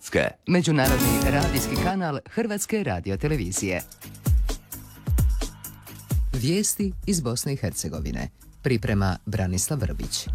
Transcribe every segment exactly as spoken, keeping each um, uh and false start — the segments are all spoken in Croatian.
Hrvatske. Međunarodni radijski kanal Hrvatske radiotelevizije. Vijesti iz Bosne i Hercegovine. Priprema Branislav Vrbić.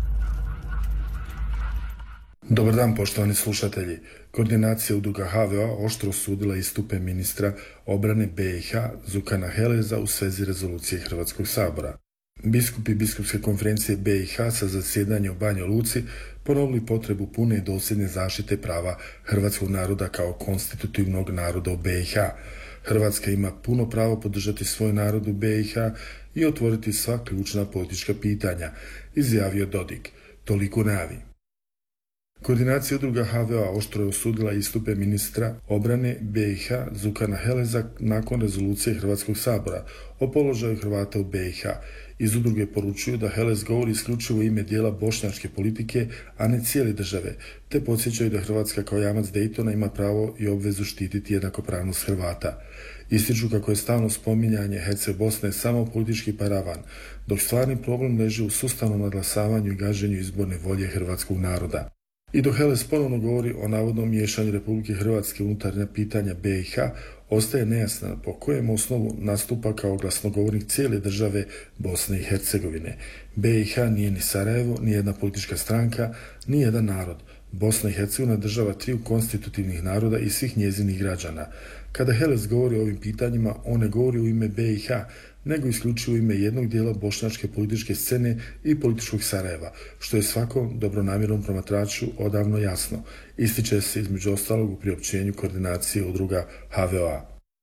Dobar dan, poštovani slušatelji. Koordinacija udruga H V O oštro osudila istupe ministra obrane B i H Zukana Heleza u svezi rezolucije Hrvatskog sabora. Biskupi Biskupske konferencije B i H sa zasjedanjem u Banja Luci ponovili potrebu pune i dosljedne zaštite prava hrvatskog naroda kao konstitutivnog naroda u B i H. Hrvatska ima puno pravo podržati svoj narod u B i H i otvoriti sva ključna politička pitanja, izjavio Dodik. Toliko najavi. Koordinacija udruga H V O oštro je osudila istupe ministra obrane B i H Zukana Heleza nakon rezolucije Hrvatskog sabora o položaju Hrvata u B i H. Iz udruge poručuju da Helez govori isključivo ime dijela bošnjačke politike, a ne cijele države, te podsjećaju da Hrvatska kao jamac Daytona ima pravo i obvezu štititi jednakopravnost Hrvata. Ističu kako je stalno spominjanje Herceg Bosne samo politički paravan, dok stvarni problem leži u sustavnom nadglasavanju i gaženju izborne volje hrvatskog naroda. I dok Helez ponovno govori o navodnom miješanju Republike Hrvatske unutarnja pitanja B i H, ostaje nejasna po kojem osnovu nastupa kao glasnogovornik cijele države Bosne i Hercegovine. B i H nije ni Sarajevo, ni jedna politička stranka, ni jedan narod. Bosna i Hercegovina država triju konstitutivnih naroda i svih njezinih građana. Kada Helez govori o ovim pitanjima, on ne govori u ime B i H, nego isključivo u ime jednog dijela bošnjačke političke scene i političkog Sarajeva, što je svakom dobronamjernom promatraču odavno jasno. Ističe se između ostalog u priopćenju koordinacije udruga H V O-a.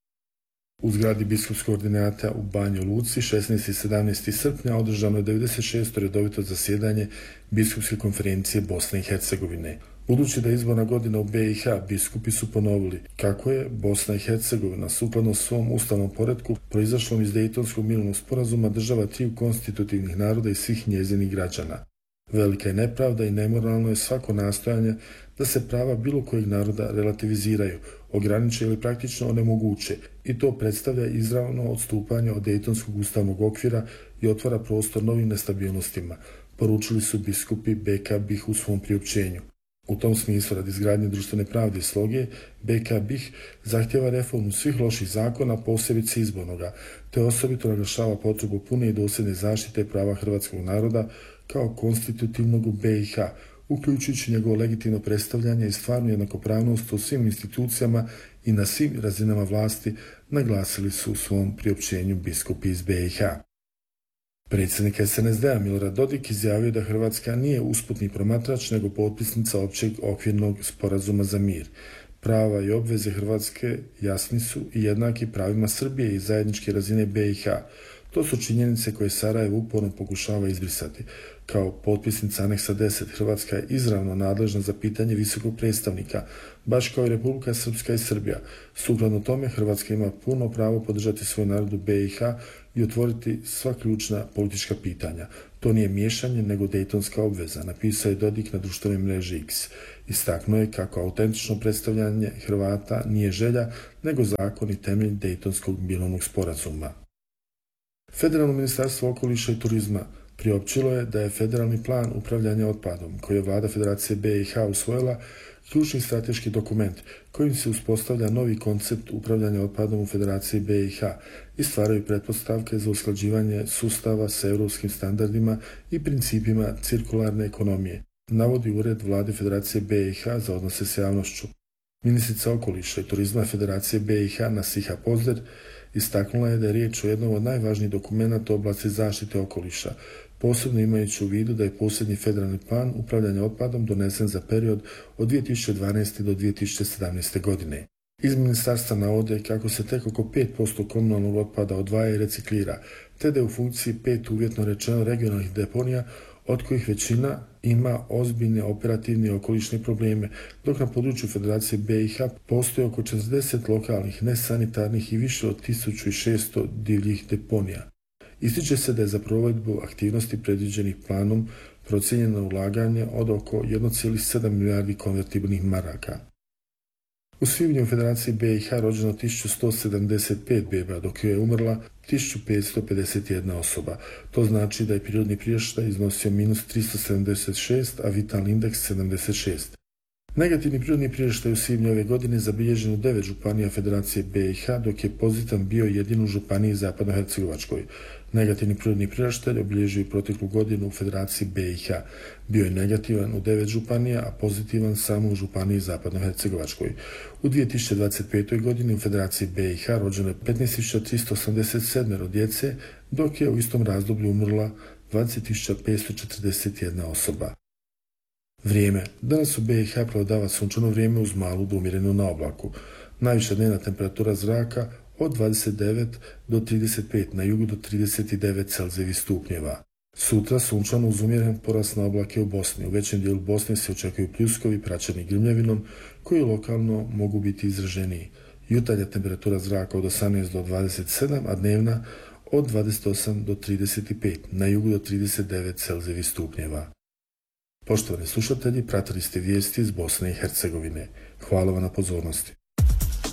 U zgradi biskupskog ordinata u Banji Luci šesnaestog i sedamnaestog srpnja održano je devedeset šesto redovito zasjedanje Biskupske konferencije Bosne i Hercegovine. Budući da je izborna godina u B i H, biskupi su ponovili kako je Bosna i Hercegovina sukladno svom ustavnom poretku proizašlom iz Dejtonskog mirovnog sporazuma država triju konstitutivnih naroda i svih njezinih građana. Velika je nepravda i nemoralno je svako nastojanje da se prava bilo kojeg naroda relativiziraju, ograniče ili praktično onemoguće, i to predstavlja izravno odstupanje od Dejtonskog ustavnog okvira i otvara prostor novim nestabilnostima, poručili su biskupi B K B I H u svom priopćenju. U tom smislu, radi izgradnje društvene pravde i sloge, B K B I H zahtjeva reformu svih loših zakona, posebice izbornoga, te osobito naglašava potrebu pune i dosljedne zaštite prava hrvatskog naroda kao konstitutivnog u B i H, uključujući njegovo legitimno predstavljanje i stvarnu jednakopravnost u svim institucijama i na svim razinama vlasti, naglasili su u svom priopćenju biskupi iz B i H. Predsjednik S N S D-a Milorad Dodik izjavio da Hrvatska nije usputni promatrač nego potpisnica općeg okvirnog sporazuma za mir. Prava i obveze Hrvatske jasni su i jednaki pravima Srbije i zajedničke razine B i H. To su činjenice koje Sarajevo uporno pokušava izbrisati. Kao potpisnica aneksa deset, Hrvatska je izravno nadležna za pitanje visokog predstavnika, baš kao i Republika Srpska i Srbija. Sukladno tome, Hrvatska ima puno pravo podržati svoj narod u B i H i otvoriti sva ključna politička pitanja. To nije miješanje, nego dejtonska obveza, napisao je Dodik na društvenoj mreži X. Istaknuo je kako autentično predstavljanje Hrvata nije želja, nego zakon i temelj Dejtonskog mirovnog sporazuma. Federalno ministarstvo okoliša i turizma priopćilo je da je federalni plan upravljanja otpadom, koji je vlada Federacije B i H usvojila, ključni strateški dokument kojim se uspostavlja novi koncept upravljanja otpadom u Federaciji B i H i stvaraju pretpostavke za usklađivanje sustava sa europskim standardima i principima cirkularne ekonomije, navodi Ured vlade Federacije B i H za odnose s javnošću. Ministrica okoliša i turizma Federacije B i H Nasiha Pozder istaknula je da je riječ o jednom od najvažnijih dokumenata u oblasti zaštite okoliša, posebno imajući u vidu da je posljednji federalni plan upravljanja otpadom donesen za period od dvije tisuće dvanaeste. do dvije tisuće sedamnaeste. godine. Iz ministarstva navode kako se tek oko pet posto komunalnog otpada odvaja i reciklira, te da je u funkciji pet uvjetno rečeno regionalnih deponija, od kojih većina ima ozbiljne operativne i okolišne probleme, dok na području Federacije B i H postoji oko četrdeset lokalnih, nesanitarnih i više od tisuću šesto divljih deponija. Ističe se da je za provedbu aktivnosti predviđenih planom procijenjeno ulaganje od oko jedan zarez sedam milijardi konvertibilnih maraka. U svibnju u Federaciji B i H rođeno tisuću sto sedamdeset pet beba, dok je umrla tisuću petsto pedeset jedna osoba. To znači da je prirodni priraštaj iznosio minus tristo sedamdeset šest, a vitalni indeks sedamdeset šest. Negativni prirodni priraštaj u svibnju ove godine zabilježen u devet županija Federacije B i H, dok je pozitivan bio jedino u županiji Zapadnohercegovačkoj. Negativni prirodni priraštaj obilježio i proteklu godinu u Federaciji B i H. Bio je negativan u devet županija, a pozitivan samo u županiji Zapadnohercegovačkoj. U dvije tisuće dvadeset petoj. godini u Federaciji B i H rođeno je petnaest tisuća tristo osamdeset sedam djece, dok je u istom razdoblju umrla dvadeset tisuća petsto četrdeset jedna osoba. Vrijeme. Danas u B i H prevladava sunčano vrijeme uz malu do umjerenu na oblaku. Najviša dnevna temperatura zraka od dvadeset devet do trideset pet, na jugu do trideset devet Celzijevih stupnjeva. Sutra sunčano uz umjeren porast na oblake u Bosni. U većem dijelu Bosne se očekuju pljuskovi praćeni grmljavinom koji lokalno mogu biti izraženiji. Jutarnja temperatura zraka od osamnaest do dvadeset sedam, a dnevna od dvadeset osam do trideset pet, na jugu do trideset devet Celzijevih stupnjeva. Poštovani slušatelji, pratili ste vijesti iz Bosne i Hercegovine. Hvala vam na pozornosti.